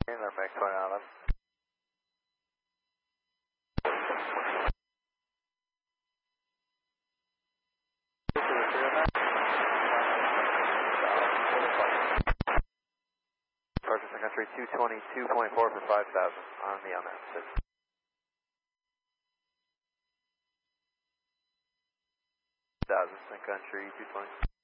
In their max 20 on them. Departure Sun Country 222.4 for 5,000 on the unmanned. 1,000 Sun Country 220.